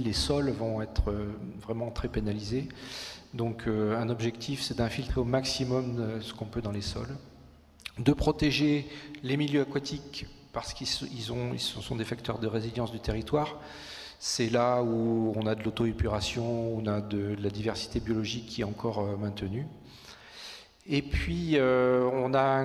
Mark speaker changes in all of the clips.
Speaker 1: les sols vont être vraiment très pénalisés. Donc un objectif, c'est d'infiltrer au maximum ce qu'on peut dans les sols, de protéger les milieux aquatiques parce qu'ils sont des facteurs de résilience du territoire. C'est là où on a de l'auto-épuration, où on a de la diversité biologique qui est encore maintenue. Et puis, à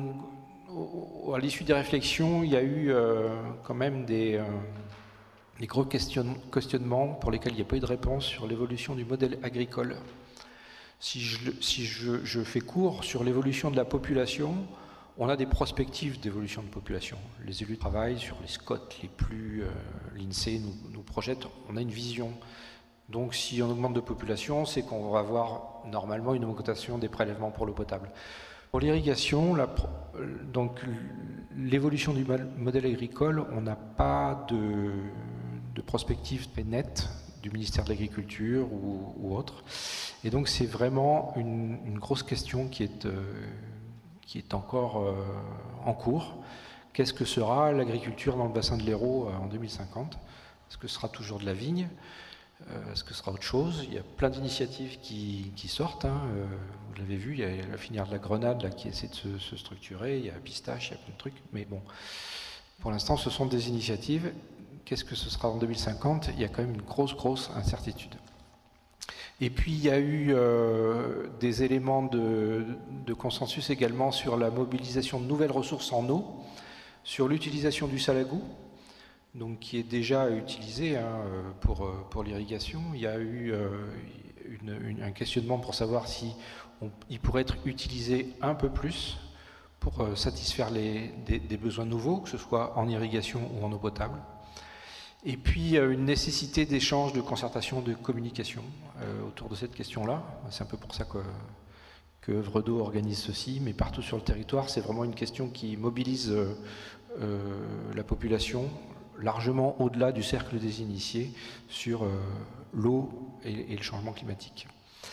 Speaker 1: l'issue des réflexions, il y a eu quand même des gros questionnements pour lesquels il n'y a pas eu de réponse sur l'évolution du modèle agricole. Si je fais court sur l'évolution de la population, on a des prospectives d'évolution de population. Les élus travaillent sur les SCOT les plus... l'INSEE nous projette, on a une vision. Donc si on augmente de population, c'est qu'on va avoir normalement une augmentation des prélèvements pour l'eau potable. Pour l'irrigation, donc l'évolution du modèle agricole, on n'a pas de prospective nette du ministère de l'Agriculture ou autre. Et donc c'est vraiment une grosse question qui est encore en cours. Qu'est-ce que sera l'agriculture dans le bassin de l'Hérault en 2050 ? Est-ce que ce sera toujours de la vigne ? Est-ce que ce sera autre chose ? Il y a plein d'initiatives qui sortent. Vous l'avez vu, il y a la filière de la grenade là, qui essaie de se structurer. Il y a pistache, il y a plein de trucs. Mais bon, pour l'instant, ce sont des initiatives. Qu'est-ce que ce sera en 2050 ? Il y a quand même une grosse incertitude. Et puis, il y a eu des éléments de consensus également sur la mobilisation de nouvelles ressources en eau, sur l'utilisation du salagou, donc qui est déjà utilisé pour l'irrigation. Il y a eu un questionnement pour savoir si il pourrait être utilisé un peu plus pour satisfaire des besoins nouveaux, que ce soit en irrigation ou en eau potable. Et puis une nécessité d'échange, de concertation, de communication autour de cette question-là. C'est un peu pour ça que Œuvre d'eau organise ceci, mais partout sur le territoire, c'est vraiment une question qui mobilise la population, largement au-delà du cercle des initiés, sur l'eau et le changement climatique.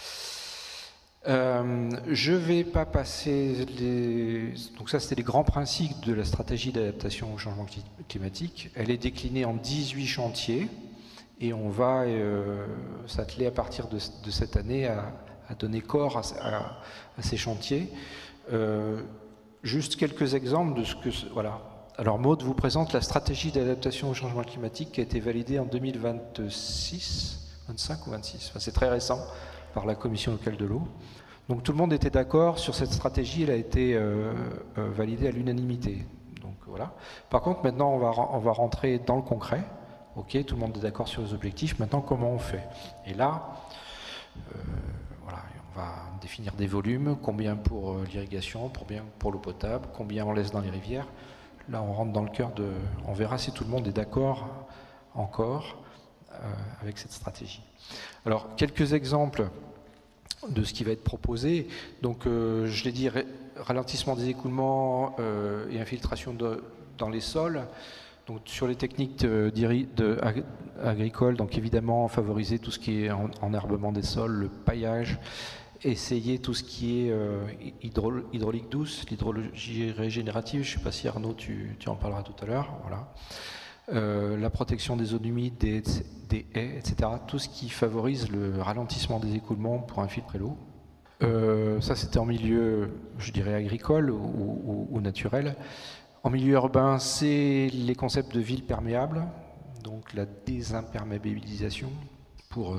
Speaker 1: Je ne vais pas passer Donc ça, c'était les grands principes de la stratégie d'adaptation au changement climatique. Elle est déclinée en 18 chantiers et on va s'atteler à partir de cette année à donner corps à ces chantiers. Juste quelques exemples de ce que... Voilà. Alors Maud vous présente la stratégie d'adaptation au changement climatique qui a été validée en 2026, 25 ou 26, enfin, c'est très récent, par la Commission locale de l'eau. Donc tout le monde était d'accord sur cette stratégie, elle a été validée à l'unanimité. Donc voilà. Par contre, maintenant, on va rentrer dans le concret. Ok, tout le monde est d'accord sur les objectifs. Maintenant, comment on fait ? Et là, voilà, on va définir des volumes, combien pour l'irrigation, combien pour l'eau potable, combien on laisse dans les rivières. Là, on rentre dans le cœur de... On verra si tout le monde est d'accord encore avec cette stratégie. Alors, quelques exemples de ce qui va être proposé. Donc, je l'ai dit, ralentissement des écoulements et infiltration dans les sols. Donc, sur les techniques agricoles, donc évidemment, favoriser tout ce qui est enherbement des sols, le paillage, essayer tout ce qui est hydraulique douce, l'hydrologie régénérative. Je ne sais pas si Arnaud, tu en parleras tout à l'heure. Voilà. La protection des zones humides, des haies, etc. Tout ce qui favorise le ralentissement des écoulements pour infiltrer l'eau. Ça, c'était en milieu, je dirais, agricole ou naturel. En milieu urbain, c'est les concepts de ville perméable, donc la désimperméabilisation pour,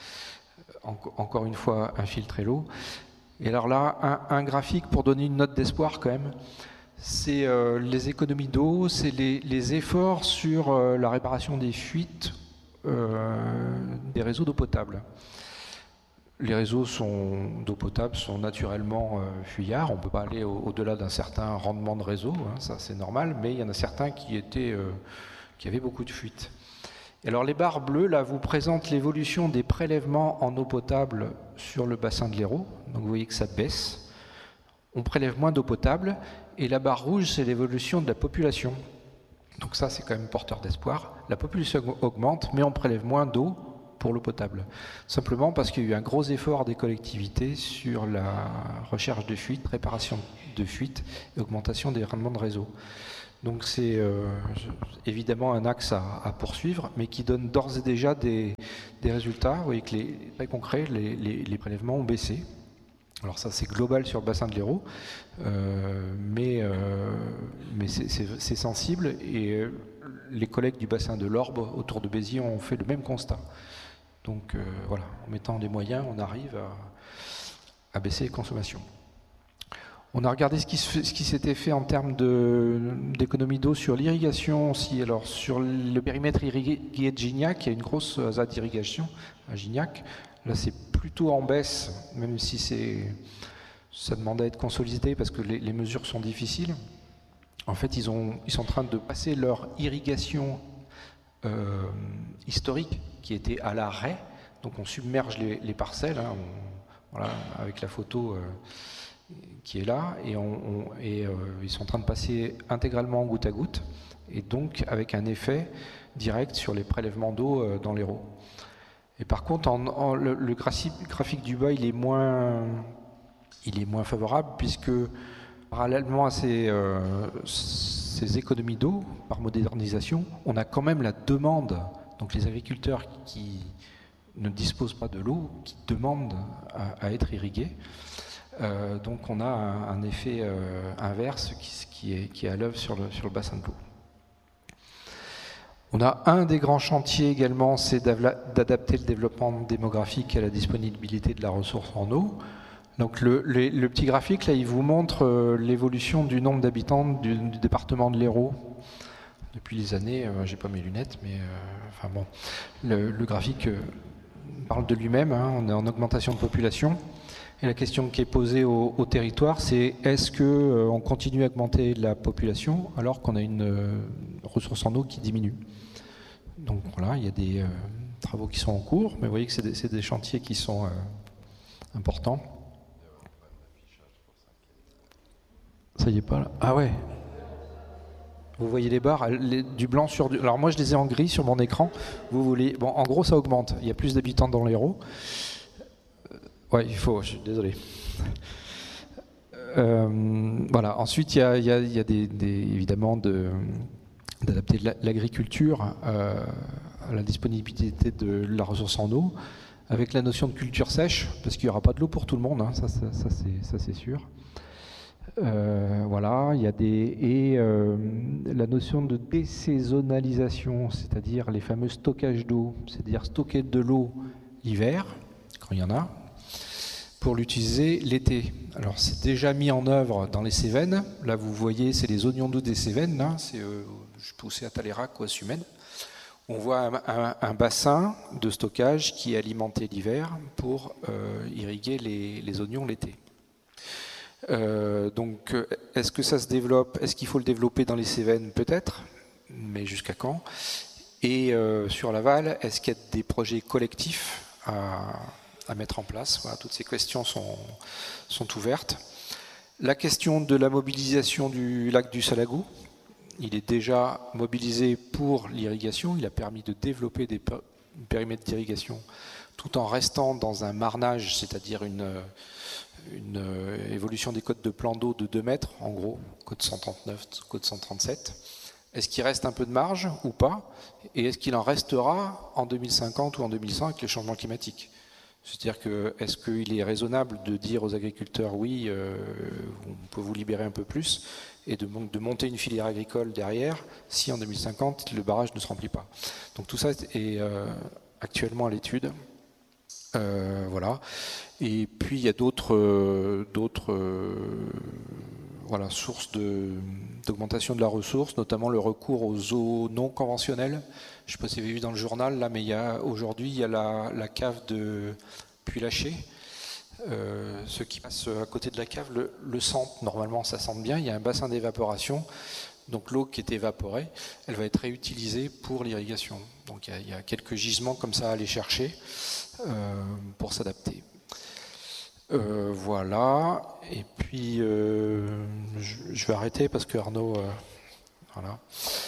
Speaker 1: encore une fois, infiltrer l'eau. Et alors là, un graphique pour donner une note d'espoir quand même. C'est les économies d'eau, c'est les efforts sur la réparation des fuites des réseaux d'eau potable. Les réseaux d'eau potable sont naturellement fuyards, on ne peut pas aller au-delà d'un certain rendement de réseau, hein, ça c'est normal, mais il y en a certains qui avaient beaucoup de fuites. Et alors les barres bleues, là, vous présentent l'évolution des prélèvements en eau potable sur le bassin de l'Hérault, donc vous voyez que ça baisse. On prélève moins d'eau potable, et la barre rouge, c'est l'évolution de la population. Donc ça, c'est quand même porteur d'espoir. La population augmente, mais on prélève moins d'eau pour l'eau potable. Simplement parce qu'il y a eu un gros effort des collectivités sur la recherche de fuites, réparation de fuites et augmentation des rendements de réseau. Donc c'est évidemment un axe à poursuivre, mais qui donne d'ores et déjà des résultats. Vous voyez que très concrets, les prélèvements ont baissé. Alors ça, c'est global sur le bassin de l'Hérault, mais c'est sensible. Et les collègues du bassin de l'Orbe, autour de Béziers, ont fait le même constat. Donc voilà, en mettant des moyens, on arrive à baisser les consommations. On a regardé ce qui s'était fait en termes d'économie d'eau sur l'irrigation aussi. Alors sur le périmètre irrigué de Gignac, il y a une grosse ZAD d'irrigation à Gignac. Là, c'est plutôt en baisse, même si ça demande à être consolidé parce que les mesures sont difficiles. En fait, ils sont en train de passer leur irrigation historique qui était à l'arrêt. Donc on submerge les parcelles, hein, voilà, avec la photo qui est là, et ils sont en train de passer intégralement goutte à goutte, et donc avec un effet direct sur les prélèvements d'eau dans l'Hérault. Et par contre, le graphique du bas, il est moins favorable, puisque parallèlement à ces économies d'eau, par modernisation, on a quand même la demande, donc les agriculteurs qui ne disposent pas de l'eau, qui demandent à être irrigués. Donc on a un effet inverse qui est à l'œuvre sur le bassin de l'eau. On a un des grands chantiers également, c'est d'adapter le développement démographique à la disponibilité de la ressource en eau. Donc le petit graphique là, il vous montre l'évolution du nombre d'habitants du département de l'Hérault depuis les années. J'ai pas mes lunettes, mais enfin bon, le graphique parle de lui-même. Hein, on est en augmentation de population. Et la question qui est posée au territoire, c'est est-ce qu'on continue à augmenter la population alors qu'on a une ressource en eau qui diminue? Donc voilà, il y a des travaux qui sont en cours, mais vous voyez que c'est des chantiers qui sont importants. Ça y est pas là. Ah ouais. Vous voyez les barres, du blanc sur du... Alors moi je les ai en gris sur mon écran. Vous voulez... Bon, en gros ça augmente. Il y a plus d'habitants dans l'Hérault. Ouais, je suis désolé. Voilà. Ensuite, il y a évidemment d'adapter l'agriculture à la disponibilité de la ressource en eau, avec la notion de culture sèche, parce qu'il n'y aura pas de l'eau pour tout le monde, hein, ça c'est sûr. Voilà, il y a la notion de désaisonnalisation, c'est-à-dire les fameux stockages d'eau, c'est-à-dire stocker de l'eau l'hiver, quand il y en a, pour l'utiliser l'été. Alors c'est déjà mis en œuvre dans les Cévennes. Là vous voyez, c'est les oignons doux des Cévennes. Là, je poussais à Talérac ou à Sumène. On voit un bassin de stockage qui est alimenté l'hiver pour irriguer les oignons l'été. Donc est-ce que ça se développe? Est-ce qu'il faut le développer dans les Cévennes? Peut-être, mais jusqu'à quand? Et sur l'aval, est-ce qu'il y a des projets collectifs à mettre en place? Voilà, toutes ces questions sont ouvertes. La question de la mobilisation du lac du Salagou, il est déjà mobilisé pour l'irrigation. Il a permis de développer des périmètres d'irrigation tout en restant dans un marnage, c'est-à-dire une évolution des codes de plan d'eau de 2 mètres, en gros, code 139, code 137. Est-ce qu'il reste un peu de marge ou pas? Et est-ce qu'il en restera en 2050 ou en 2100 avec le changement climatique? C'est-à-dire que est-ce qu'il est raisonnable de dire aux agriculteurs oui, on peut vous libérer un peu plus, et de monter une filière agricole derrière si en 2050 le barrage ne se remplit pas? Donc tout ça est actuellement à l'étude. Voilà. Et puis il y a d'autres sources d'augmentation de la ressource, notamment le recours aux eaux non conventionnelles. Je ne sais pas si vous avez vu dans le journal, là, mais aujourd'hui, il y a la cave de Puy-Laché. Ceux qui passent à côté de la cave le sentent, normalement ça sent bien. Il y a un bassin d'évaporation, donc l'eau qui est évaporée, elle va être réutilisée pour l'irrigation. Donc il y a quelques gisements comme ça à aller chercher pour s'adapter. Voilà, et puis je vais arrêter parce que Arnaud, voilà.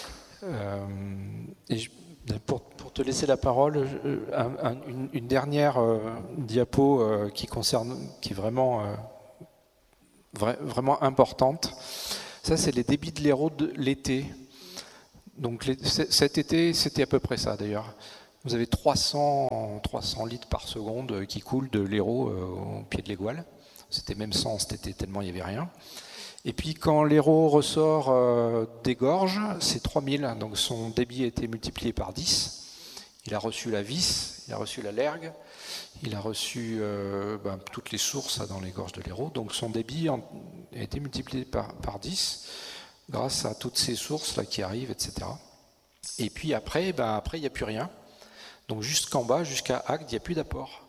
Speaker 1: Pour te laisser la parole, une dernière diapo qui est vraiment importante. Ça, c'est les débits de l'Hérault de l'été. Donc cet été, c'était à peu près ça d'ailleurs. Vous avez 300 litres par seconde qui coulent de l'Hérault au pied de l'Égoile. C'était même 100 cet été, tellement il n'y avait rien. Et puis quand l'Hérault ressort des gorges, c'est 3000. Donc son débit a été multiplié par 10. Il a reçu la Vis, il a reçu la Lergue, il a reçu toutes les sources dans les gorges de l'Hérault. Donc son débit a été multiplié par 10 grâce à toutes ces sources là qui arrivent, etc. Et puis après, il n'y a plus rien. Donc jusqu'en bas, jusqu'à Agde, il n'y a plus d'apport.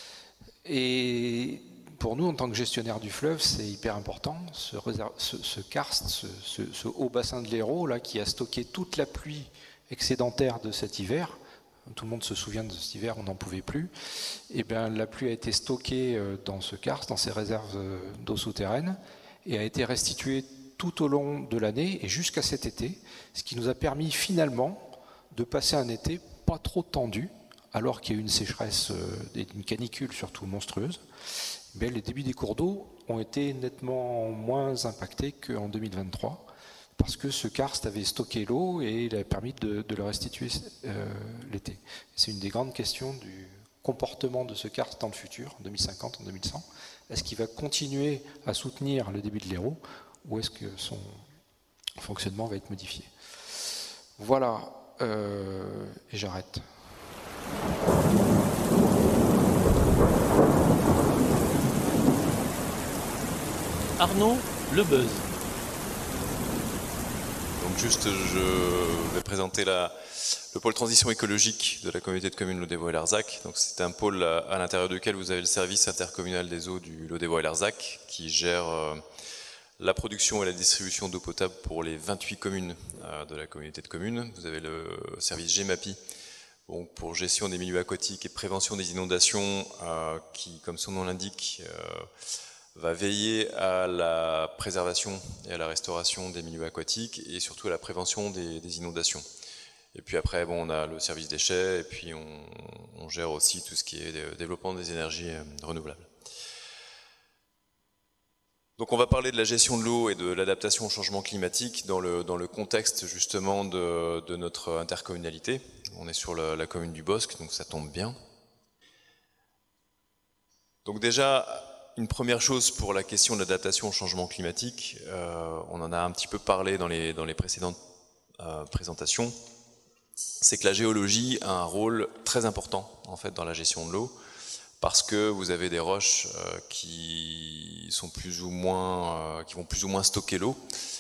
Speaker 1: Et pour nous, en tant que gestionnaire du fleuve, c'est hyper important. Ce karst, ce haut bassin de l'Hérault là, qui a stocké toute la pluie excédentaire de cet hiver. Tout le monde se souvient de cet hiver, on n'en pouvait plus. Et bien, la pluie a été stockée dans ce karst, dans ces réserves d'eau souterraine, et a été restituée tout au long de l'année et jusqu'à cet été, ce qui nous a permis finalement de passer un été pas trop tendu, alors qu'il y a eu une sécheresse et une canicule surtout monstrueuse. Mais les débits des cours d'eau ont été nettement moins impactés qu'en 2023, parce que ce karst avait stocké l'eau et il a permis de le restituer l'été. C'est une des grandes questions du comportement de ce karst dans le futur, en 2050, en 2100. Est-ce qu'il va continuer à soutenir le débit de l'Hérault ou est-ce que son fonctionnement va être modifié? Voilà, et j'arrête.
Speaker 2: Arnaud, le buzz.
Speaker 3: Donc juste, je vais présenter le pôle transition écologique de la communauté de communes Lot-des-Voix-et-Larzac. Donc c'est un pôle à l'intérieur duquel vous avez le service intercommunal des eaux du Lot-des-Voix-et-Larzac qui gère la production et la distribution d'eau potable pour les 28 communes de la communauté de communes. Vous avez le service GEMAPI, donc pour gestion des milieux aquatiques et prévention des inondations, qui, comme son nom l'indique, va veiller à la préservation et à la restauration des milieux aquatiques et surtout à la prévention des inondations. Et puis après, on a le service déchets et puis on gère aussi tout ce qui est développement des énergies renouvelables. Donc on va parler de la gestion de l'eau et de l'adaptation au changement climatique dans le contexte justement de notre intercommunalité. On est sur la commune du Bosc, donc ça tombe bien. Donc déjà, une première chose pour la question de l'adaptation au changement climatique, on en a un petit peu parlé dans les précédentes présentations, c'est que la géologie a un rôle très important en fait dans la gestion de l'eau, parce que vous avez des roches qui vont plus ou moins stocker l'eau.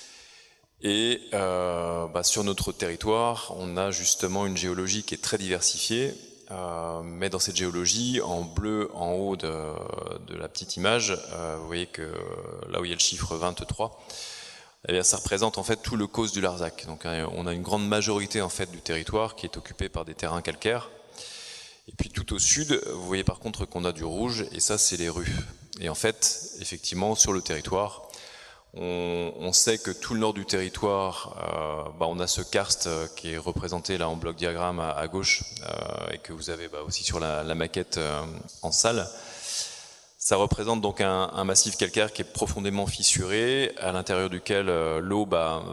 Speaker 3: Et sur notre territoire, on a justement une géologie qui est très diversifiée, mais dans cette géologie, en bleu en haut de la petite image, vous voyez que là où il y a le chiffre 23, eh bien, ça représente en fait tout le causse du Larzac. Donc on a une grande majorité en fait du territoire qui est occupé par des terrains calcaires. Et puis tout au sud, vous voyez par contre qu'on a du rouge, et ça c'est les rues. Et en fait, effectivement, sur le territoire, on sait que tout le nord du territoire, on a ce karst qui est représenté là en bloc diagramme à gauche, et que vous avez aussi sur la maquette en salle. Ça représente donc un massif calcaire qui est profondément fissuré, à l'intérieur duquel l'eau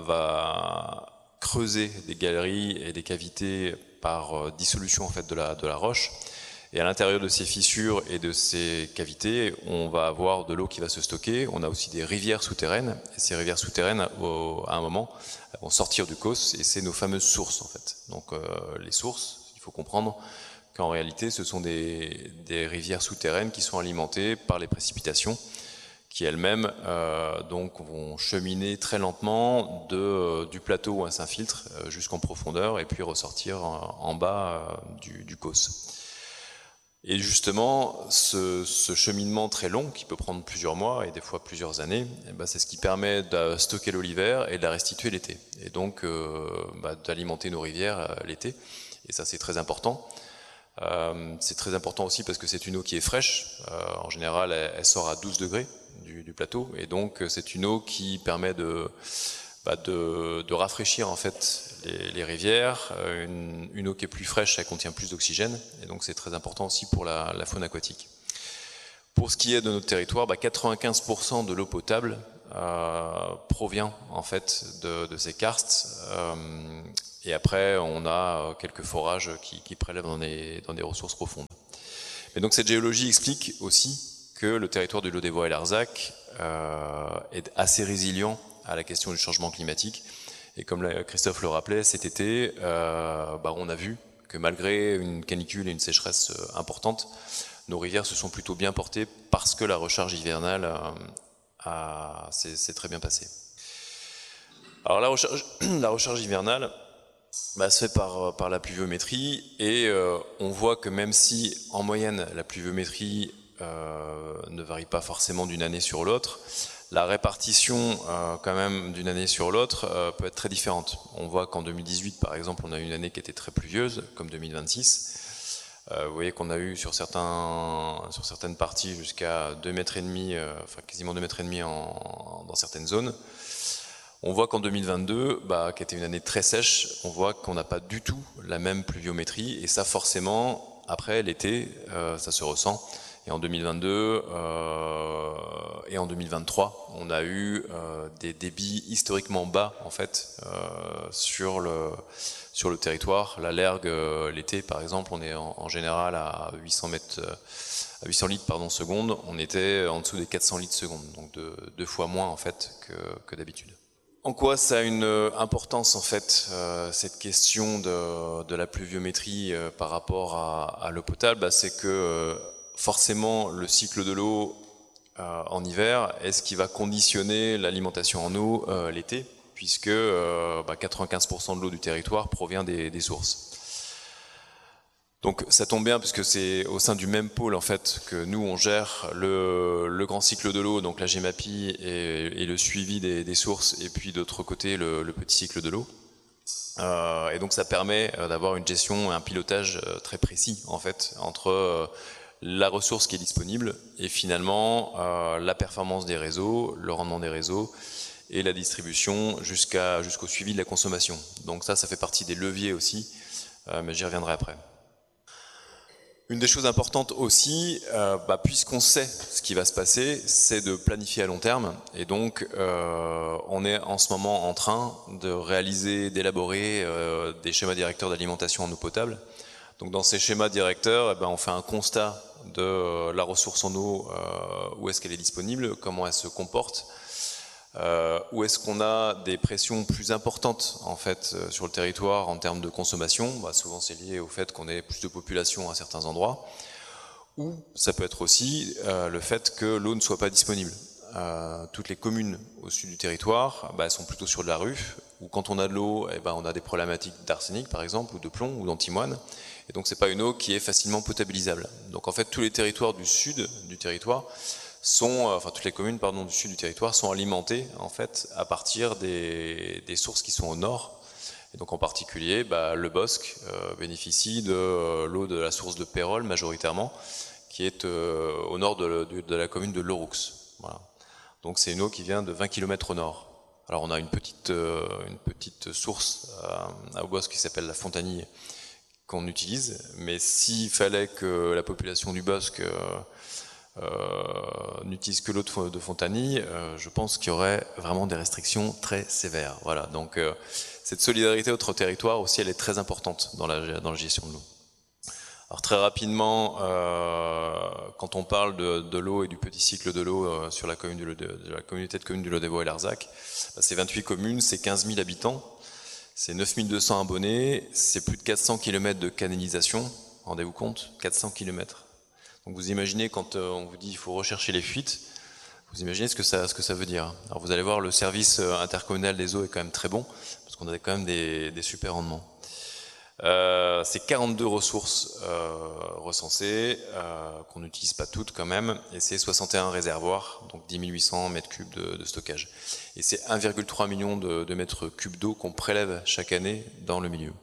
Speaker 3: va creuser des galeries et des cavités par dissolution en fait de la roche. Et à l'intérieur de ces fissures et de ces cavités, on va avoir de l'eau qui va se stocker. On a aussi des rivières souterraines. Et ces rivières souterraines, à un moment, vont sortir du causse, et c'est nos fameuses sources en fait. Donc les sources, il faut comprendre qu'en réalité, ce sont des rivières souterraines qui sont alimentées par les précipitations, qui elles-mêmes donc vont cheminer très lentement du plateau où elles s'infiltrent jusqu'en profondeur et puis ressortir en bas du causse. Et justement, ce cheminement très long, qui peut prendre plusieurs mois et des fois plusieurs années, c'est ce qui permet de stocker l'eau l'hiver et de la restituer l'été. Et donc d'alimenter nos rivières l'été. Et ça, c'est très important. C'est très important aussi parce que c'est une eau qui est fraîche. En général, elle sort à 12 degrés du plateau. Et donc, c'est une eau qui permet de rafraîchir en fait les rivières. Une eau qui est plus fraîche, elle contient plus d'oxygène, et donc c'est très important aussi pour la faune aquatique. Pour ce qui est de notre territoire, 95% de l'eau potable provient en fait de ces karsts. Et après, on a quelques forages qui prélèvent dans des ressources profondes. Et donc cette géologie explique aussi que le territoire du Lot-et-Voix et Larzac est assez résilient à la question du changement climatique. Et comme Christophe le rappelait, cet été, on a vu que malgré une canicule et une sécheresse importante, nos rivières se sont plutôt bien portées parce que la recharge hivernale s'est très bien passée. Alors la recharge hivernale se fait par la pluviométrie et on voit que même si en moyenne la pluviométrie ne varie pas forcément d'une année sur l'autre, la répartition quand même d'une année sur l'autre peut être très différente. On voit qu'en 2018 par exemple on a eu une année qui était très pluvieuse comme 2026. Vous voyez qu'on a eu sur certaines parties jusqu'à 2,5 mètres, quasiment 2,5 mètres dans certaines zones. On voit qu'en 2022, qui était une année très sèche, on voit qu'on n'a pas du tout la même pluviométrie et ça forcément, après l'été, ça se ressent. Et en 2022 et en 2023, on a eu des débits historiquement bas en fait sur le territoire. La Lergue, l'été par exemple, on est en général à 800 litres seconde. On était en dessous des 400 litres seconde, donc deux fois moins en fait que d'habitude. En quoi ça a une importance en fait cette question de la pluviométrie par rapport à l'eau potable, c'est que forcément le cycle de l'eau en hiver est ce qui va conditionner l'alimentation en eau l'été, puisque 95% de l'eau du territoire provient des sources. Donc ça tombe bien puisque c'est au sein du même pôle en fait que nous on gère le grand cycle de l'eau, donc la GEMAPI et le suivi des sources, et puis d'autre côté le petit cycle de l'eau. Et donc ça permet d'avoir une gestion et un pilotage très précis en fait entre la ressource qui est disponible et finalement la performance des réseaux, le rendement des réseaux et la distribution jusqu'au suivi de la consommation. Donc ça fait partie des leviers aussi, mais j'y reviendrai après. Une des choses importantes aussi, puisqu'on sait ce qui va se passer, c'est de planifier à long terme. Et donc, on est en ce moment en train de réaliser, d'élaborer des schémas directeurs d'alimentation en eau potable. Donc, dans ces schémas directeurs, on fait un constat de la ressource en eau, où est-ce qu'elle est disponible, comment elle se comporte, où est-ce qu'on a des pressions plus importantes en fait sur le territoire en termes de consommation. Souvent c'est lié au fait qu'on ait plus de population à certains endroits, ou ça peut être aussi le fait que l'eau ne soit pas disponible. Toutes les communes au sud du territoire elles sont plutôt sur de la rue, ou quand on a de l'eau, on a des problématiques d'arsenic par exemple, ou de plomb, ou d'antimoine, et donc c'est pas une eau qui est facilement potabilisable. Donc en fait tous les territoires du sud du territoire toutes les communes du sud du territoire sont alimentées en fait à partir des sources qui sont au nord. Et donc en particulier, le Bosc bénéficie de l'eau de la source de Pérol majoritairement, qui est au nord de la commune de Loroux. Voilà. Donc c'est une eau qui vient de 20 km au nord. Alors on a une petite source au Bosc qui s'appelle la Fontanille qu'on utilise, mais s'il fallait que la population du Bosc n'utilise que l'eau de Fontanille, je pense qu'il y aurait vraiment des restrictions très sévères. Voilà, donc cette solidarité entre territoires aussi, elle est très importante dans la gestion de l'eau. Alors très rapidement, quand on parle de l'eau et du petit cycle de l'eau sur la communauté de communes du Lot-et-Voix et Larzac, c'est 28 communes, c'est 15 000 habitants, c'est 9 200 abonnés, c'est plus de 400 km de canalisation, rendez-vous compte, 400 km. Donc vous imaginez quand on vous dit qu'il faut rechercher les fuites, vous imaginez ce que ça veut dire. Alors vous allez voir, le service intercommunal des eaux est quand même très bon, parce qu'on a quand même des super rendements. C'est 42 ressources recensées, qu'on n'utilise pas toutes quand même, et c'est 61 réservoirs, donc 10 800 mètres cubes de stockage. Et c'est 1,3 million de mètres cubes d'eau qu'on prélève chaque année dans le milieu.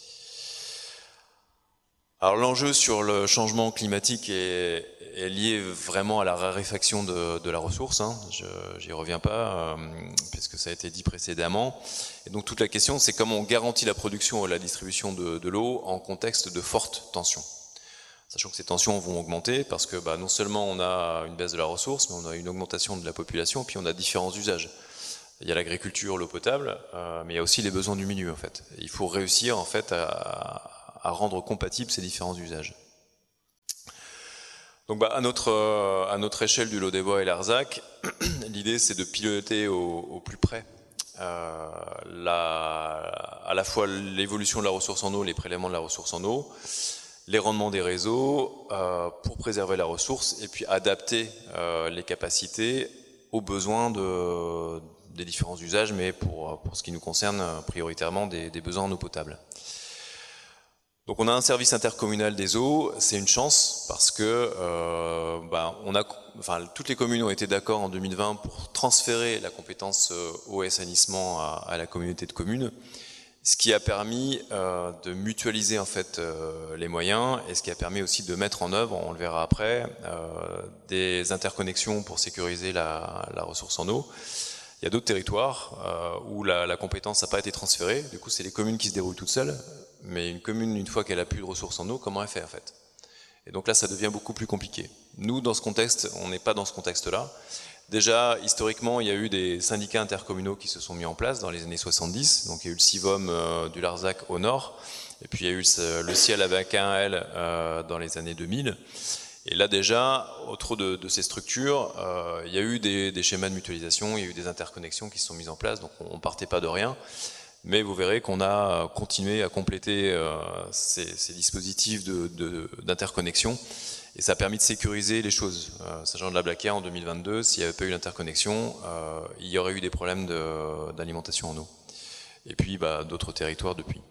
Speaker 3: Alors l'enjeu sur le changement climatique est lié vraiment à la raréfaction de la ressource, j'y reviens pas, puisque ça a été dit précédemment. Et donc toute la question, c'est comment on garantit la production et la distribution de l'eau en contexte de forte tension. Sachant que ces tensions vont augmenter parce que non seulement on a une baisse de la ressource, mais on a une augmentation de la population, puis on a différents usages. Il y a l'agriculture, l'eau potable, mais il y a aussi les besoins du milieu en fait. Il faut réussir en fait à rendre compatibles ces différents usages. Donc à notre échelle du Lot-des-Bois et l'Arzac, l'idée c'est de piloter au plus près à la fois l'évolution de la ressource en eau, les prélèvements de la ressource en eau, les rendements des réseaux pour préserver la ressource et puis adapter les capacités aux besoins des différents usages, mais pour ce qui nous concerne prioritairement des besoins en eau potable. Donc on a un service intercommunal des eaux, c'est une chance parce que toutes les communes ont été d'accord en 2020 pour transférer la compétence eau et assainissement à la communauté de communes, ce qui a permis de mutualiser en fait les moyens et ce qui a permis aussi de mettre en œuvre, on le verra après, des interconnexions pour sécuriser la ressource en eau. Il y a d'autres territoires où la compétence n'a pas été transférée, du coup c'est les communes qui se débrouillent toutes seules, mais une commune, une fois qu'elle a plus de ressources en eau, comment elle fait en fait? Et donc là ça devient beaucoup plus compliqué. Nous dans ce contexte, on n'est pas dans ce contexte-là. Déjà, historiquement, il y a eu des syndicats intercommunaux qui se sont mis en place dans les années 70. Donc il y a eu le CIVOM du Larzac au nord, et puis il y a eu le Ciel avec un L dans les années 2000. Et là déjà, autour de ces structures, il y a eu des schémas de mutualisation, il y a eu des interconnexions qui se sont mises en place, donc on ne partait pas de rien. Mais vous verrez qu'on a continué à compléter ces dispositifs d'interconnexion. Et ça a permis de sécuriser les choses. Sachant de la Blaquière en 2022, s'il n'y avait pas eu l'interconnexion, il y aurait eu des problèmes d'alimentation en eau. Et puis d'autres territoires depuis.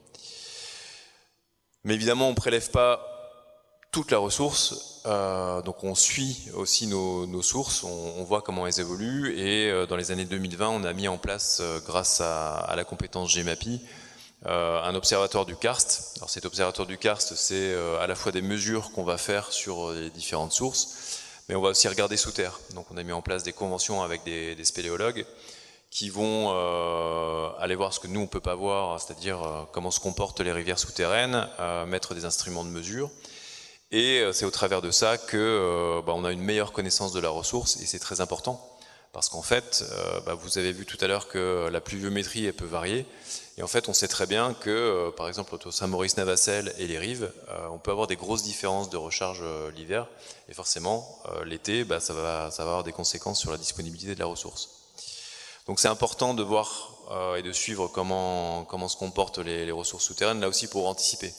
Speaker 3: Mais évidemment, on ne prélève pas toute la ressource, donc on suit aussi nos sources, on voit comment elles évoluent, et dans les années 2020, on a mis en place, grâce à la compétence GEMAPI, un observatoire du karst. Alors cet observatoire du karst, c'est à la fois des mesures qu'on va faire sur les différentes sources, mais on va aussi regarder sous terre. Donc on a mis en place des conventions avec des spéléologues qui vont aller voir ce que nous on peut pas voir, c'est-à-dire comment se comportent les rivières souterraines, mettre des instruments de mesure. Et c'est au travers de ça que on a une meilleure connaissance de la ressource, et c'est très important. Parce qu'en fait, vous avez vu tout à l'heure que la pluviométrie elle peut varier. Et en fait, on sait très bien que, par exemple, entre Saint-Maurice-Navacelle et les rives, on peut avoir des grosses différences de recharge l'hiver. Et forcément, l'été, ça va avoir des conséquences sur la disponibilité de la ressource. Donc c'est important de voir et de suivre comment se comportent les ressources souterraines, là aussi pour anticiper.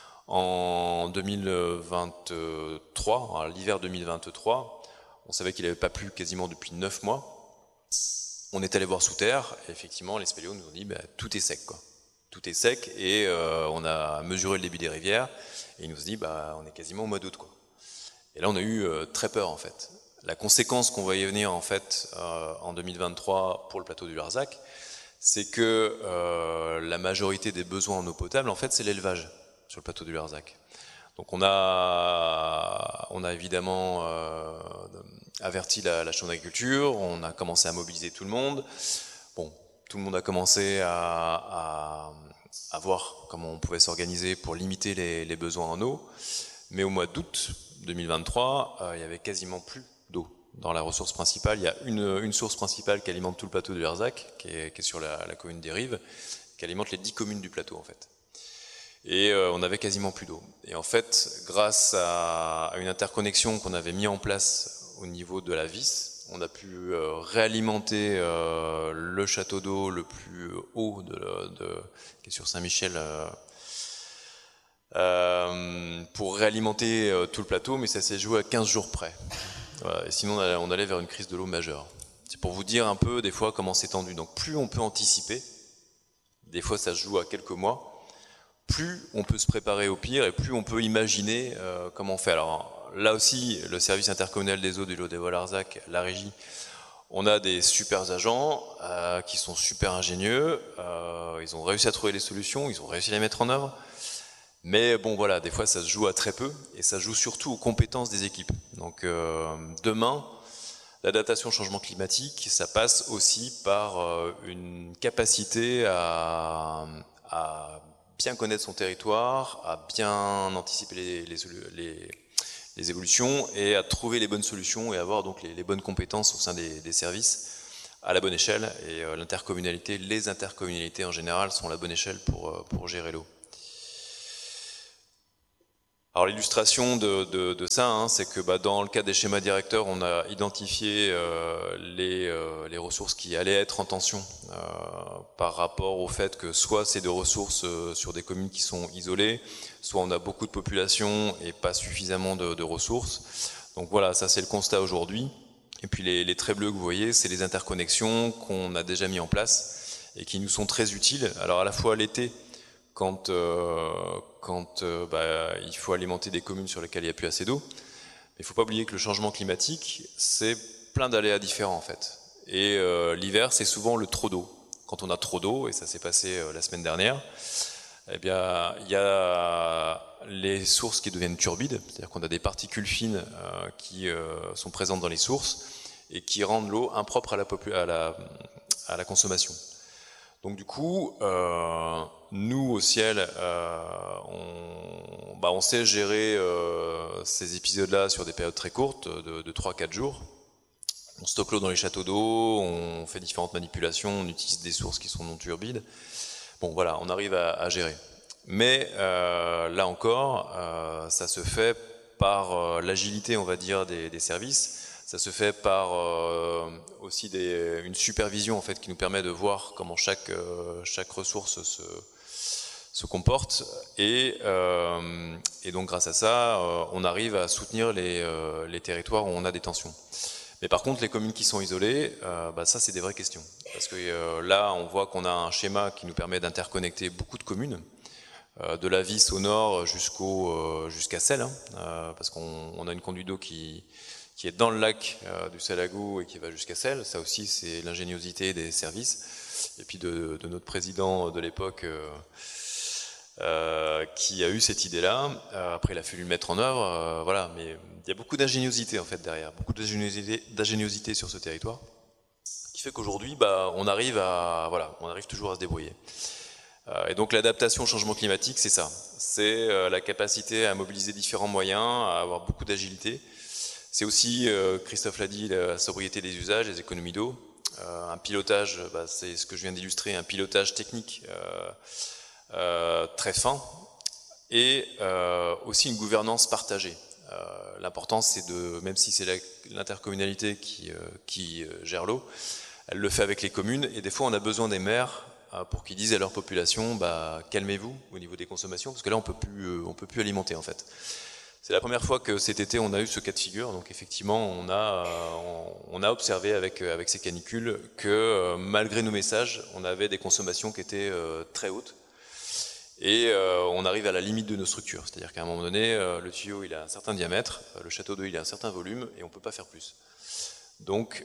Speaker 3: En 2023, l'hiver 2023, on savait qu'il n'avait pas plu quasiment depuis 9 mois. On est allé voir sous terre, et effectivement, les spéléos nous ont dit tout est sec, quoi. Tout est sec, et on a mesuré le débit des rivières, et ils nous ont dit on est quasiment au mois d'août, quoi. Et là, on a eu très peur, en fait. La conséquence qu'on voyait venir, en fait, en 2023 pour le plateau du Larzac, c'est que la majorité des besoins en eau potable, en fait, c'est l'élevage sur le plateau du Larzac. Donc on a évidemment averti la Chambre d'agriculture, on a commencé à mobiliser tout le monde. Bon, tout le monde a commencé à voir comment on pouvait s'organiser pour limiter les besoins en eau. Mais au mois d'août 2023, il y avait quasiment plus d'eau dans la ressource principale. Il y a une source principale qui alimente tout le plateau du Larzac, qui est sur la commune des Rives, qui alimente les 10 communes du plateau en fait. Et on avait quasiment plus d'eau. Et en fait, grâce à une interconnexion qu'on avait mis en place au niveau de la Vis, on a pu réalimenter le château d'eau le plus haut qui est sur Saint-Michel pour réalimenter tout le plateau, mais ça s'est joué à 15 jours près. Voilà, et sinon on allait vers une crise de l'eau majeure. C'est pour vous dire un peu des fois comment c'est tendu. Donc plus on peut anticiper, des fois ça se joue à quelques mois, plus on peut se préparer au pire et plus on peut imaginer comment on fait. Alors là aussi, le service intercommunal des eaux du Lot-des-Bois-Larzac, la régie, on a des super agents qui sont super ingénieux, ils ont réussi à trouver les solutions, ils ont réussi à les mettre en œuvre, mais bon voilà, des fois ça se joue à très peu et ça se joue surtout aux compétences des équipes. Donc demain, l'adaptation au changement climatique, ça passe aussi par une capacité à bien connaître son territoire, à bien anticiper les évolutions et à trouver les bonnes solutions et avoir donc les bonnes compétences au sein des services à la bonne échelle. Et l'intercommunalité, les intercommunalités en général sont la bonne échelle pour gérer l'eau. Alors l'illustration de ça, c'est que dans le cadre des schémas directeurs, on a identifié les ressources qui allaient être en tension par rapport au fait que soit c'est des ressources sur des communes qui sont isolées, soit on a beaucoup de population et pas suffisamment de ressources. Donc voilà, ça c'est le constat aujourd'hui. Et puis les traits bleus que vous voyez, c'est les interconnexions qu'on a déjà mis en place et qui nous sont très utiles. Alors à la fois l'été, quand il faut alimenter des communes sur lesquelles il n'y a plus assez d'eau. Mais il ne faut pas oublier que le changement climatique, c'est plein d'aléas différents en fait. Et l'hiver, c'est souvent le trop d'eau. Quand on a trop d'eau, et ça s'est passé la semaine dernière, eh bien, il y a les sources qui deviennent turbides, c'est-à-dire qu'on a des particules fines qui sont présentes dans les sources et qui rendent l'eau impropre à la consommation. Donc du coup, nous au ciel, on sait gérer ces épisodes-là sur des périodes très courtes, de 3-4 jours. On stocke l'eau dans les châteaux d'eau, on fait différentes manipulations, on utilise des sources qui sont non turbides. Bon voilà, on arrive à gérer. Mais là encore, ça se fait par l'agilité, on va dire, des services. Ça se fait par aussi une supervision en fait qui nous permet de voir comment chaque ressource se comporte et donc grâce à ça, on arrive à soutenir les territoires où on a des tensions. Mais par contre, les communes qui sont isolées, ça c'est des vraies questions parce que là, on voit qu'on a un schéma qui nous permet d'interconnecter beaucoup de communes. De la Vis au nord jusqu'à Celles, parce qu'on a une conduite d'eau qui est dans le lac du Salagou et qui va jusqu'à Celles. Ça aussi, c'est l'ingéniosité des services. Et puis de notre président de l'époque qui a eu cette idée-là. Après, il a fallu le mettre en œuvre. Voilà, mais il y a beaucoup d'ingéniosité en fait derrière, beaucoup d'ingéniosité sur ce territoire, qui fait qu'aujourd'hui, on arrive toujours à se débrouiller. Et donc l'adaptation au changement climatique, c'est ça. C'est la capacité à mobiliser différents moyens, à avoir beaucoup d'agilité. C'est aussi, Christophe l'a dit, la sobriété des usages, les économies d'eau. Un pilotage, c'est ce que je viens d'illustrer, un pilotage technique très fin. Et aussi une gouvernance partagée. L'important, c'est même si c'est l'intercommunalité qui gère l'eau, elle le fait avec les communes. Et des fois, on a besoin des maires pour qu'ils disent à leur population, calmez-vous au niveau des consommations, parce que là on peut plus alimenter en fait. C'est la première fois que cet été on a eu ce cas de figure, donc effectivement on a observé avec ces canicules que malgré nos messages, on avait des consommations qui étaient très hautes, et on arrive à la limite de nos structures, c'est-à-dire qu'à un moment donné, le tuyau il a un certain diamètre, le château d'eau il a un certain volume, et on ne peut pas faire plus. Donc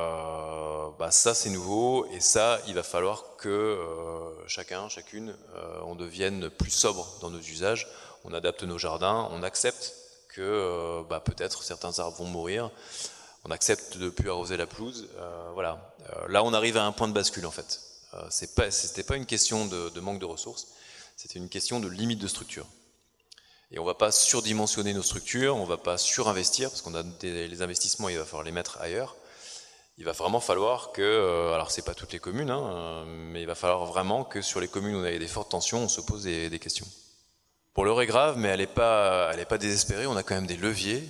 Speaker 3: ça c'est nouveau, et ça il va falloir que chacune, on devienne plus sobre dans nos usages, on adapte nos jardins, on accepte que peut-être certains arbres vont mourir, on accepte de ne plus arroser la pelouse, voilà. Là on arrive à un point de bascule en fait. C'était pas une question de manque de ressources, c'était une question de limite de structure. Et on ne va pas surdimensionner nos structures, on ne va pas surinvestir, parce qu'on a les investissements, il va falloir les mettre ailleurs. Il va vraiment falloir que, alors c'est pas toutes les communes, mais il va falloir vraiment que sur les communes où on a des fortes tensions, on se pose des questions. Pour l'heure est grave, mais elle n'est pas désespérée, on a quand même des leviers.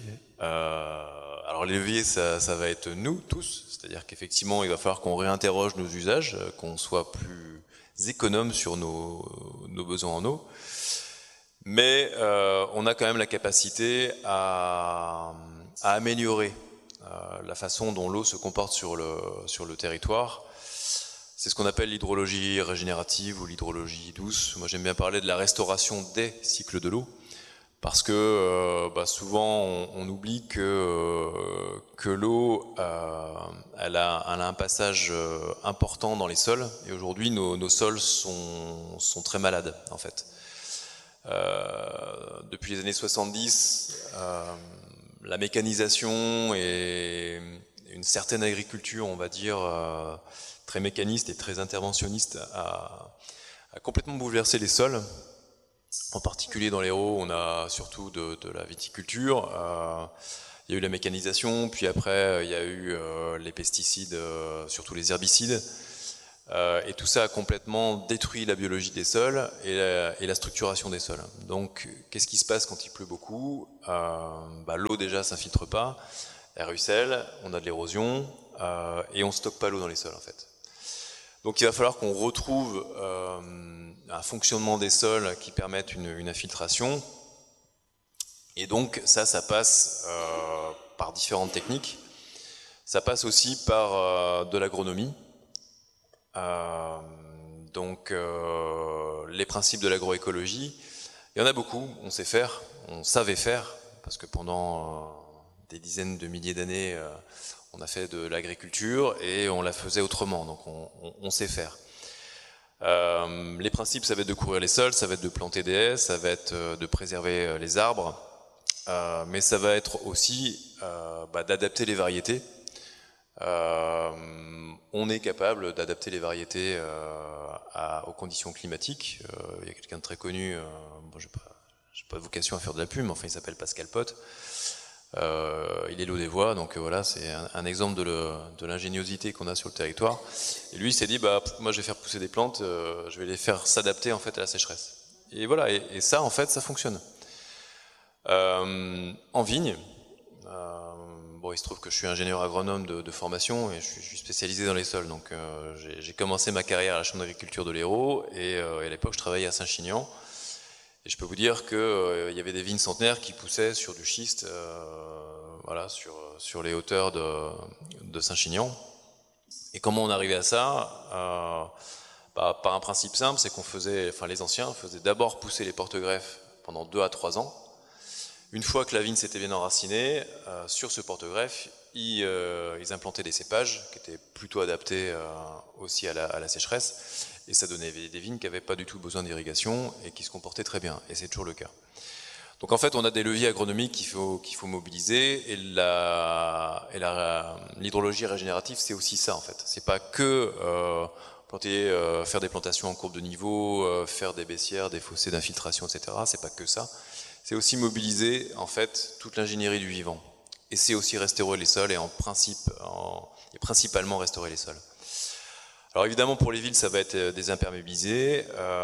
Speaker 3: Alors les leviers, ça va être nous tous, c'est-à-dire qu'effectivement, il va falloir qu'on réinterroge nos usages, qu'on soit plus économe sur nos besoins en eau. Mais on a quand même la capacité à améliorer la façon dont l'eau se comporte sur le territoire. C'est ce qu'on appelle l'hydrologie régénérative ou l'hydrologie douce. Moi j'aime bien parler de la restauration des cycles de l'eau, parce que souvent on oublie que l'eau elle a un passage important dans les sols, et aujourd'hui nos sols sont très malades en fait. Depuis les années 70, la mécanisation et une certaine agriculture, on va dire, très mécaniste et très interventionniste, a complètement bouleversé les sols. En particulier dans l'Hérault, on a surtout de la viticulture. Il y a eu la mécanisation, puis après il y a eu les pesticides, surtout les herbicides. Et tout ça a complètement détruit la biologie des sols et la structuration des sols. Donc, qu'est-ce qui se passe quand il pleut beaucoup ? L'eau déjà s'infiltre pas, elle ruisselle, on a de l'érosion et on stocke pas l'eau dans les sols en fait. Donc, il va falloir qu'on retrouve un fonctionnement des sols qui permette une infiltration. Et donc, ça passe par différentes techniques. Ça passe aussi par de l'agronomie. Les principes de l'agroécologie, il y en a beaucoup, on sait faire, on savait faire, parce que pendant des dizaines de milliers d'années, on a fait de l'agriculture et on la faisait autrement, donc on sait faire. Les principes, ça va être de couvrir les sols, ça va être de planter des haies, ça va être de préserver les arbres, mais ça va être aussi d'adapter les variétés. On est capable d'adapter les variétés aux conditions climatiques. Il y a quelqu'un de très connu, j'ai pas vocation à faire de la pub, mais enfin il s'appelle Pascal Pot. Il est l'Audevois, donc voilà, c'est un exemple de l'ingéniosité qu'on a sur le territoire. Et lui, il s'est dit, moi je vais faire pousser des plantes, je vais les faire s'adapter en fait à la sécheresse. Et voilà, et ça en fait, ça fonctionne. En vigne. Il se trouve que je suis ingénieur agronome de formation et je suis spécialisé dans les sols. Donc j'ai commencé ma carrière à la Chambre d'agriculture de l'Hérault et à l'époque je travaillais à Saint-Chinian. Et je peux vous dire qu'il y avait des vignes centenaires qui poussaient sur du schiste, sur les hauteurs de Saint-Chinian. Et comment on arrivait à ça par un principe simple, c'est les anciens faisaient d'abord pousser les porte-greffes pendant 2 à 3 ans. Une fois que la vigne s'était bien enracinée, sur ce porte-greffe, ils implantaient des cépages qui étaient plutôt adaptés aussi à la sécheresse, et ça donnait des vignes qui n'avaient pas du tout besoin d'irrigation et qui se comportaient très bien, et c'est toujours le cas. Donc en fait, on a des leviers agronomiques qu'il faut mobiliser, et l'hydrologie régénérative, c'est aussi ça en fait. C'est pas que faire des plantations en courbe de niveau, faire des baissières, des fossés d'infiltration, etc. C'est pas que ça. C'est aussi mobiliser en fait toute l'ingénierie du vivant. Et c'est aussi restaurer les sols et principalement restaurer les sols. Alors évidemment pour les villes ça va être désimperméabilisé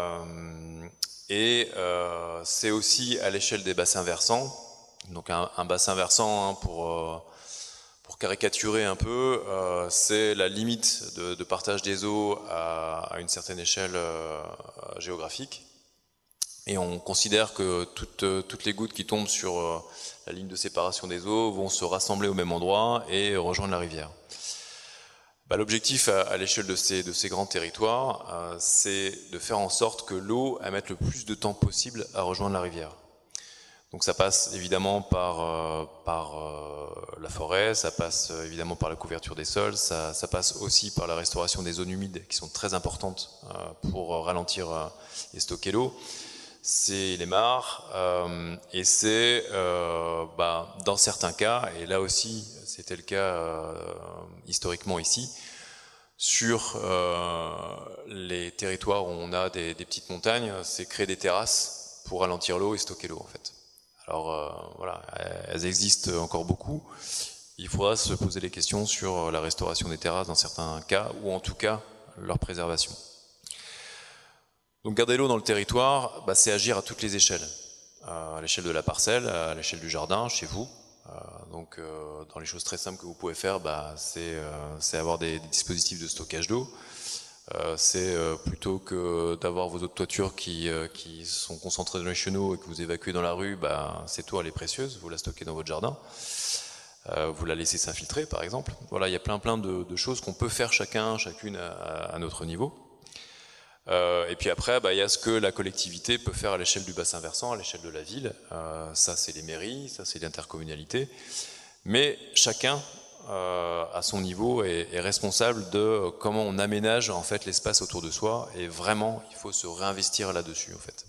Speaker 3: c'est aussi à l'échelle des bassins versants. Donc un bassin versant pour caricaturer un peu, c'est la limite de partage des eaux à une certaine échelle géographique. Et on considère que toutes les gouttes qui tombent sur la ligne de séparation des eaux vont se rassembler au même endroit et rejoindre la rivière. L'objectif à l'échelle de ces grands territoires, c'est de faire en sorte que l'eau mette le plus de temps possible à rejoindre la rivière. Donc ça passe évidemment par la forêt, ça passe évidemment par la couverture des sols, ça passe aussi par la restauration des zones humides qui sont très importantes pour ralentir et stocker l'eau. C'est les mares, et c'est dans certains cas, et là aussi c'était le cas historiquement ici, sur les territoires où on a des petites montagnes, c'est créer des terrasses pour ralentir l'eau et stocker l'eau en fait. Alors elles existent encore beaucoup, il faudra se poser les questions sur la restauration des terrasses dans certains cas, ou en tout cas leur préservation. Donc garder l'eau dans le territoire, c'est agir à toutes les échelles. À l'échelle de la parcelle, à l'échelle du jardin, chez vous. Dans les choses très simples que vous pouvez faire, c'est avoir des dispositifs de stockage d'eau. C'est plutôt que d'avoir vos eaux de toiture qui sont concentrées dans les chenaux et que vous évacuez dans la rue, cette eau elle est précieuse, vous la stockez dans votre jardin. Vous la laissez s'infiltrer par exemple. Voilà, il y a plein de choses qu'on peut faire chacune à notre niveau. Et puis après, il y a ce que la collectivité peut faire à l'échelle du bassin versant, à l'échelle de la ville. Ça, c'est les mairies, ça, c'est l'intercommunalité. Mais chacun, à son niveau, est responsable de comment on aménage en fait l'espace autour de soi. Et vraiment, il faut se réinvestir là-dessus, en fait.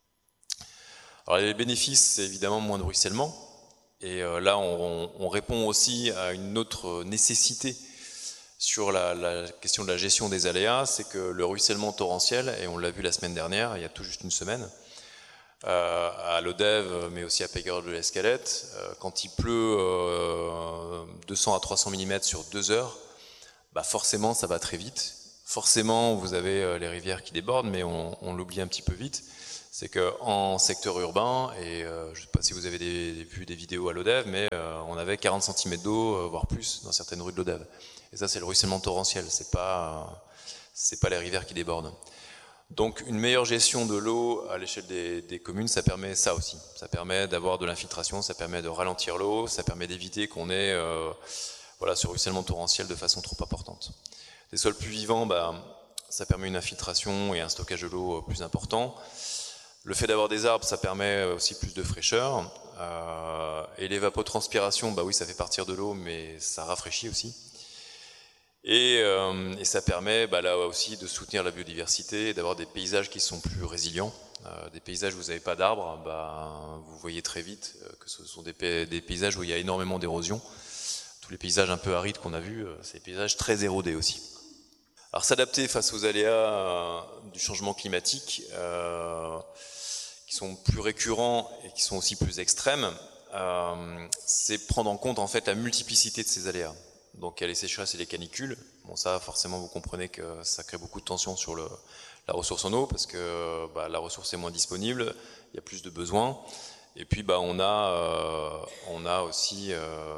Speaker 3: Alors les bénéfices, c'est évidemment moins de ruissellement. Et là, on répond aussi à une autre nécessité sur la question de la gestion des aléas, c'est que le ruissellement torrentiel, et on l'a vu la semaine dernière, il y a tout juste une semaine, à l'Odève, mais aussi à Péguerre de l'Escalette. Quand il pleut 200 à 300 mm sur 2 heures, bah forcément ça va très vite. Forcément vous avez les rivières qui débordent, mais on l'oublie un petit peu vite. C'est qu'en secteur urbain, et je ne sais pas si vous avez vu des vidéos à l'Odève, mais on avait 40 cm d'eau, voire plus, dans certaines rues de l'Odève. Et ça c'est le ruissellement torrentiel, c'est pas les rivières qui débordent. Donc une meilleure gestion de l'eau à l'échelle des communes, ça permet ça aussi. Ça permet d'avoir de l'infiltration, ça permet de ralentir l'eau, ça permet d'éviter qu'on ait ce ruissellement torrentiel de façon trop importante. Des sols plus vivants, ça permet une infiltration et un stockage de l'eau plus important. Le fait d'avoir des arbres, ça permet aussi plus de fraîcheur. Et l'évapotranspiration, oui, ça fait partir de l'eau, mais ça rafraîchit aussi. Et ça permet là aussi de soutenir la biodiversité, d'avoir des paysages qui sont plus résilients. Des paysages où vous n'avez pas d'arbres, vous voyez très vite que ce sont des paysages où il y a énormément d'érosion. Tous les paysages un peu arides qu'on a vus, c'est des paysages très érodés aussi. Alors s'adapter face aux aléas du changement climatique, qui sont plus récurrents et qui sont aussi plus extrêmes, c'est prendre en compte en fait la multiplicité de ces aléas. Donc il y a les sécheresses et les canicules. Bon, ça forcément vous comprenez que ça crée beaucoup de tension sur la ressource en eau, parce que la ressource est moins disponible, il y a plus de besoins. Et puis on a aussi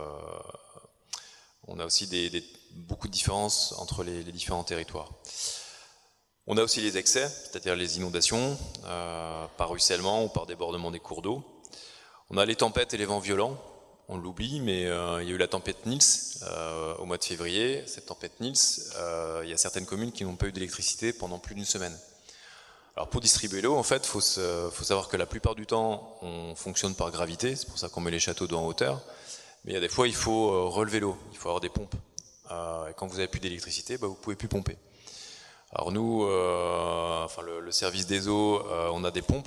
Speaker 3: beaucoup de différences entre les différents territoires. On a aussi les excès, c'est-à-dire les inondations par ruissellement ou par débordement des cours d'eau. On a les tempêtes et les vents violents. On l'oublie, mais il y a eu la tempête Nils au mois de février. Cette tempête Nils, il y a certaines communes qui n'ont pas eu d'électricité pendant plus d'une semaine. Alors pour distribuer l'eau, en fait, faut savoir que la plupart du temps, on fonctionne par gravité. C'est pour ça qu'on met les châteaux d'eau en hauteur. Mais il y a des fois, il faut relever l'eau. Il faut avoir des pompes. Et quand vous n'avez plus d'électricité, vous ne pouvez plus pomper. Alors nous, le service des eaux, on a des pompes.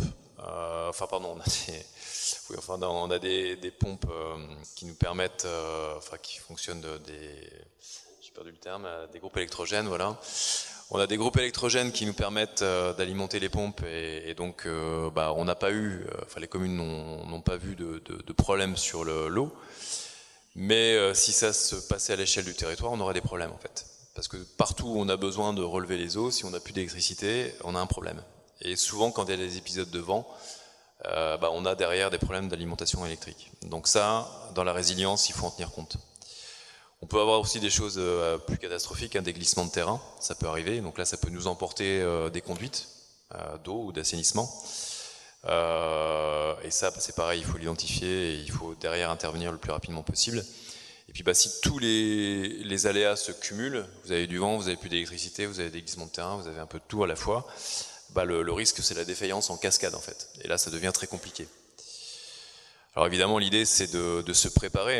Speaker 3: On a des pompes qui nous permettent, qui fonctionnent j'ai perdu le terme, des groupes électrogènes, voilà. On a des groupes électrogènes qui nous permettent d'alimenter les pompes et donc on n'a pas eu, les communes n'ont pas vu de problème sur l'eau. Mais si ça se passait à l'échelle du territoire, on aurait des problèmes en fait. Parce que partout où on a besoin de relever les eaux, si on n'a plus d'électricité, on a un problème. Et souvent quand il y a des épisodes de vent, on a derrière des problèmes d'alimentation électrique. Donc ça, dans la résilience, il faut en tenir compte. On peut avoir aussi des choses plus catastrophiques, des glissements de terrain, ça peut arriver. Donc là, ça peut nous emporter des conduites d'eau ou d'assainissement. Et ça, c'est pareil, il faut l'identifier et il faut derrière intervenir le plus rapidement possible. Et puis si tous les aléas se cumulent, vous avez du vent, vous avez plus d'électricité, vous avez des glissements de terrain, vous avez un peu de tout à la fois, le risque c'est la défaillance en cascade en fait. Et là ça devient très compliqué. Alors évidemment l'idée c'est de se préparer.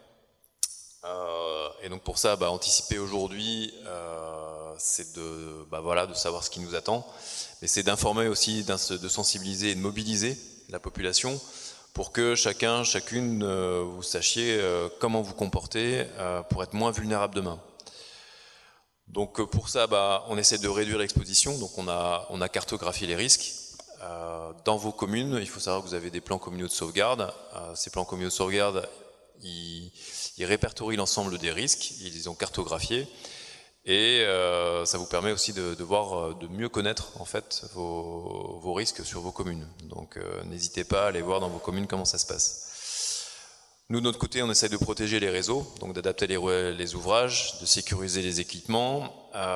Speaker 3: Et donc pour ça, anticiper aujourd'hui, c'est de savoir ce qui nous attend. Mais c'est d'informer aussi, de sensibiliser et de mobiliser la population pour que chacune, vous sachiez comment vous comporter pour être moins vulnérable demain. Donc pour ça, on essaie de réduire l'exposition. Donc on a cartographié les risques. Dans vos communes, il faut savoir que vous avez des plans communaux de sauvegarde. Ces plans communaux de sauvegarde, ils répertorient l'ensemble des risques, ils les ont cartographiés. Et ça vous permet aussi de voir, de mieux connaître en fait vos risques sur vos communes. Donc n'hésitez pas à aller voir dans vos communes comment ça se passe. Nous, de notre côté, on essaie de protéger les réseaux, donc d'adapter les ouvrages, de sécuriser les équipements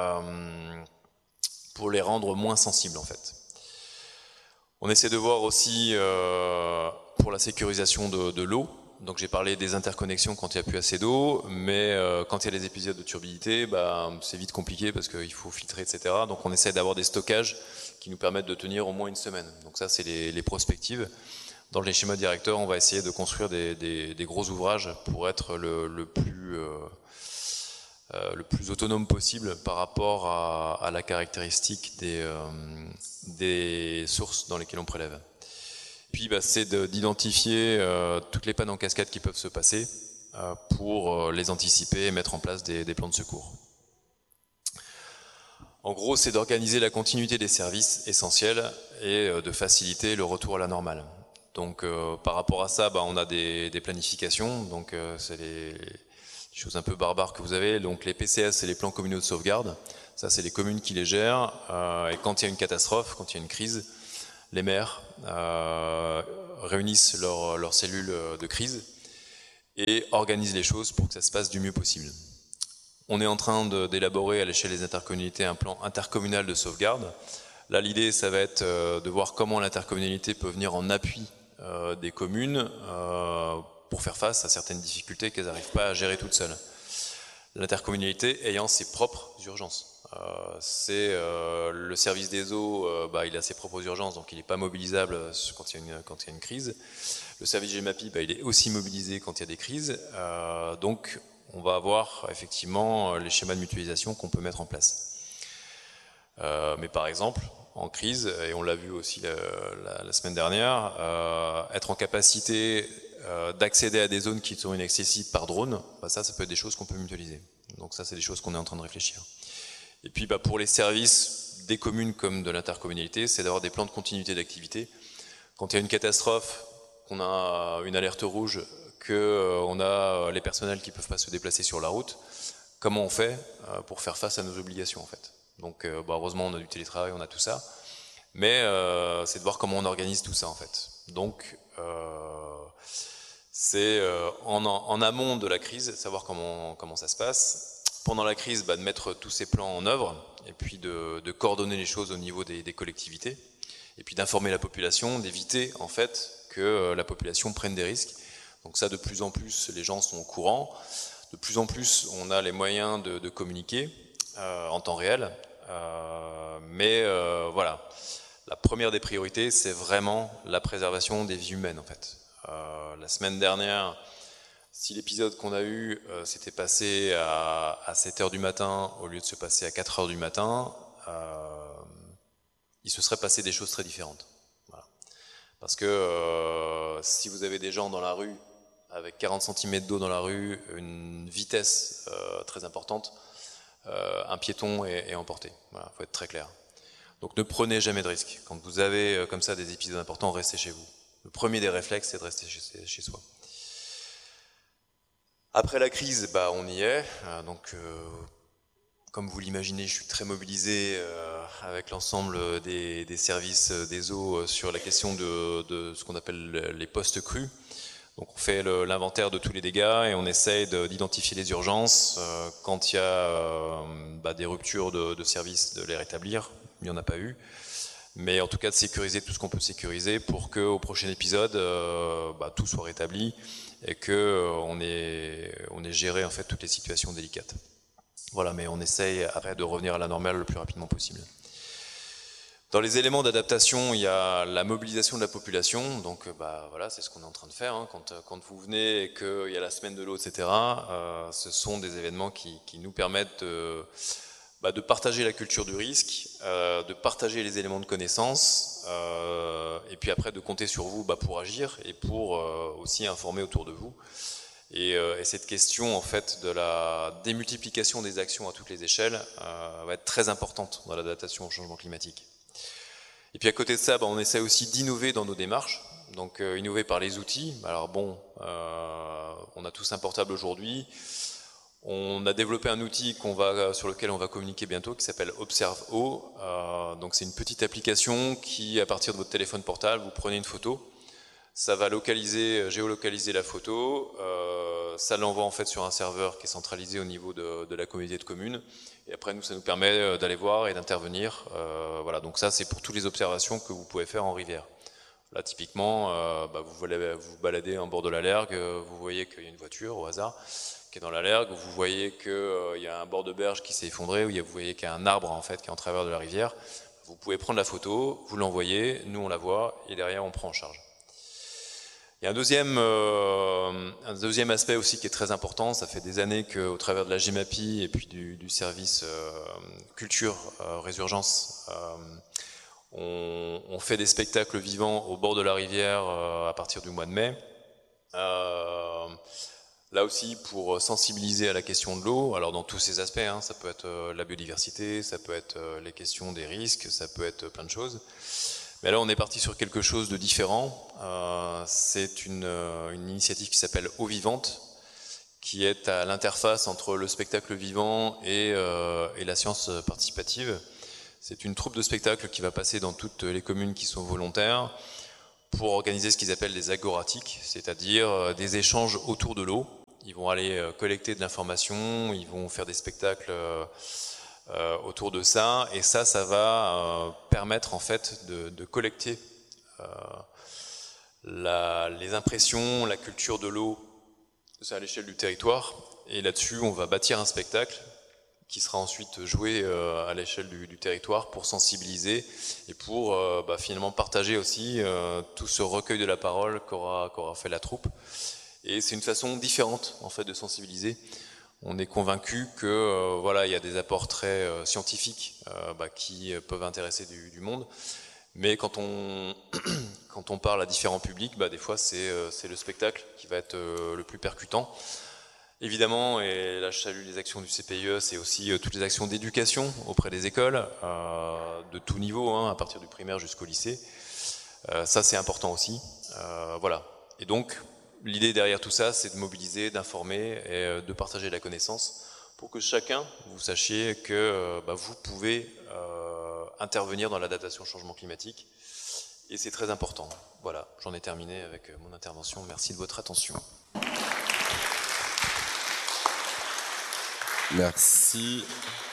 Speaker 3: pour les rendre moins sensibles en fait. On essaie de voir aussi pour la sécurisation de l'eau. Donc j'ai parlé des interconnexions quand il n'y a plus assez d'eau, mais quand il y a des épisodes de turbidité, c'est vite compliqué parce qu'il faut filtrer, etc. Donc on essaie d'avoir des stockages qui nous permettent de tenir au moins une semaine. Donc ça c'est les prospectives. Dans les schémas directeurs, on va essayer de construire des gros ouvrages pour être le plus autonome possible par rapport à la caractéristique des sources dans lesquelles on prélève. Puis c'est d'identifier toutes les pannes en cascade qui peuvent se passer pour les anticiper et mettre en place des plans de secours. En gros, c'est d'organiser la continuité des services essentiels et de faciliter le retour à la normale. Donc par rapport à ça, on a des planifications, donc c'est les choses un peu barbares que vous avez. Donc les PCS, c'est les plans communaux de sauvegarde. Ça, c'est les communes qui les gèrent. Et quand il y a une catastrophe, quand il y a une crise, les maires réunissent leurs cellules de crise et organisent les choses pour que ça se passe du mieux possible. On est en train d'élaborer à l'échelle des intercommunalités un plan intercommunal de sauvegarde. Là, l'idée, ça va être de voir comment l'intercommunalité peut venir en appui des communes pour faire face à certaines difficultés qu'elles n'arrivent pas à gérer toutes seules. L'intercommunalité ayant ses propres urgences. Le service des eaux, il a ses propres urgences, donc il n'est pas mobilisable quand il y a une crise. Le service GEMAPI, il est aussi mobilisé quand il y a des crises. Donc on va avoir effectivement les schémas de mutualisation qu'on peut mettre en place. Mais par exemple, en crise, et on l'a vu aussi la semaine dernière, être en capacité d'accéder à des zones qui sont inaccessibles par drone, ça peut être des choses qu'on peut mutualiser. Donc ça, c'est des choses qu'on est en train de réfléchir. Et puis pour les services des communes comme de l'intercommunalité, c'est d'avoir des plans de continuité d'activité. Quand il y a une catastrophe, qu'on a une alerte rouge, qu'on a les personnels qui ne peuvent pas se déplacer sur la route, comment on fait pour faire face à nos obligations en fait. Donc heureusement on a du télétravail, on a tout ça, mais c'est de voir comment on organise tout ça en fait. Donc c'est en amont de la crise, savoir comment ça se passe. Pendant la crise, de mettre tous ces plans en œuvre, et puis de coordonner les choses au niveau des collectivités, et puis d'informer la population, d'éviter en fait que la population prenne des risques. Donc ça, de plus en plus, les gens sont au courant. De plus en plus, on a les moyens de communiquer en temps réel. Mais voilà, la première des priorités, c'est vraiment la préservation des vies humaines en fait. La semaine dernière, si l'épisode qu'on a eu s'était passé à 7h du matin au lieu de se passer à 4h du matin, il se serait passé des choses très différentes. Voilà. Parce que si vous avez des gens dans la rue avec 40 cm d'eau dans la rue, une vitesse très importante, un piéton est emporté. Voilà, faut être très clair. Donc ne prenez jamais de risques. Quand vous avez comme ça des épisodes importants, restez chez vous. Le premier des réflexes, c'est de rester chez soi. Après la crise, on y est. Donc comme vous l'imaginez, je suis très mobilisé avec l'ensemble des services des eaux sur la question de ce qu'on appelle les postes crus. Donc on fait l'inventaire de tous les dégâts et on essaye d'identifier les urgences. Quand il y a des ruptures de services, de les rétablir. Il n'y en a pas eu. Mais en tout cas de sécuriser tout ce qu'on peut sécuriser pour qu'au prochain épisode, tout soit rétabli et qu'on ait géré en fait toutes les situations délicates. Voilà, mais on essaye après de revenir à la normale le plus rapidement possible. Dans les éléments d'adaptation, il y a la mobilisation de la population, donc voilà, c'est ce qu'on est en train de faire. Hein. Quand vous venez et qu'il y a la semaine de l'eau, etc., ce sont des événements qui nous permettent de partager la culture du risque, de partager les éléments de connaissance, et puis après de compter sur vous pour agir et pour aussi informer autour de vous. Et cette question en fait de la démultiplication des actions à toutes les échelles va être très importante dans l'adaptation au changement climatique. Et puis à côté de ça, on essaie aussi d'innover dans nos démarches, donc innover par les outils. Alors on a tous un portable aujourd'hui. On a développé un outil sur lequel on va communiquer bientôt qui s'appelle Observe-O. Donc c'est une petite application qui, à partir de votre téléphone portable, vous prenez une photo. Ça va géolocaliser la photo, ça l'envoie en fait sur un serveur qui est centralisé au niveau de la communauté de communes. Et après, ça nous permet d'aller voir et d'intervenir. Voilà, donc ça, c'est pour toutes les observations que vous pouvez faire en rivière. Là, typiquement, vous baladez en bord de la Lergue, vous voyez qu'il y a une voiture au hasard qui est dans la Lergue, vous voyez qu'il y a un bord de berge qui s'est effondré, ou vous voyez qu'il y a un arbre en fait qui est en travers de la rivière. Vous pouvez prendre la photo, vous l'envoyez, nous on la voit, et derrière on prend en charge. Il y a un deuxième aspect aussi qui est très important. Ça fait des années qu'au travers de la GEMAPI et puis du service culture résurgence, on fait des spectacles vivants au bord de la rivière à partir du mois de mai. Là aussi, pour sensibiliser à la question de l'eau, alors dans tous ses aspects, ça peut être la biodiversité, ça peut être les questions des risques, ça peut être plein de choses. Mais là, on est parti sur quelque chose de différent. C'est une initiative qui s'appelle Eau Vivante, qui est à l'interface entre le spectacle vivant et la science participative. C'est une troupe de spectacle qui va passer dans toutes les communes qui sont volontaires pour organiser ce qu'ils appellent des agoratiques, c'est-à-dire des échanges autour de l'eau. Ils vont aller collecter de l'information, ils vont faire des spectacles autour de ça, et ça va permettre en fait de collecter les impressions, la culture de l'eau à l'échelle du territoire, et là-dessus on va bâtir un spectacle qui sera ensuite joué à l'échelle du territoire pour sensibiliser et pour finalement partager aussi tout ce recueil de la parole qu'aura fait la troupe. Et c'est une façon différente en fait de sensibiliser. On est convaincu que il y a des apports très scientifiques qui peuvent intéresser du monde, mais quand on parle à différents publics, des fois c'est le spectacle qui va être le plus percutant. Évidemment, et là je salue les actions du CPIE, c'est aussi toutes les actions d'éducation auprès des écoles, de tout niveau, à partir du primaire jusqu'au lycée. Ça c'est important aussi. Et donc, l'idée derrière tout ça, c'est de mobiliser, d'informer et de partager la connaissance pour que chacun, vous sachiez que vous pouvez intervenir dans l'adaptation au changement climatique. Et c'est très important. Voilà, j'en ai terminé avec mon intervention. Merci de votre attention.
Speaker 4: Merci.